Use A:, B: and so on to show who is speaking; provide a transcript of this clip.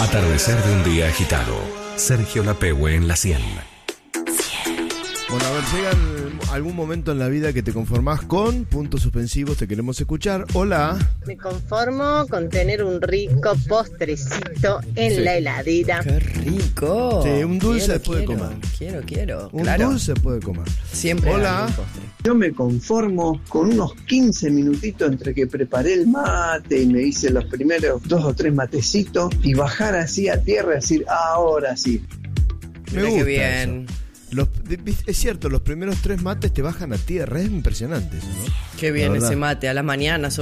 A: Atardecer de un día agitado. Sergio Lapehue en la 100.
B: Bueno, a ver, llega algún momento en la vida que te conformás con puntos suspensivos, te queremos escuchar. Hola.
C: Me conformo con tener un rico postrecito en la heladera.
D: ¡Qué rico!
B: Sí, un dulce después de comer.
D: Quiero.
B: Un
D: claro.
B: dulce después de comer.
D: Siempre.
B: Hola.
D: hay un postre.
E: Yo me conformo con unos 15 minutitos entre que preparé el mate y me hice los primeros 2 o 3 matecitos y bajar así a tierra y decir, ahora sí.
B: Me
D: Mira
B: gusta
D: qué bien.
B: eso. Es cierto, los primeros 3 mates te bajan a tierra, es impresionante eso, ¿no?
D: Qué bien
B: La verdad.
D: ese mate a la mañana.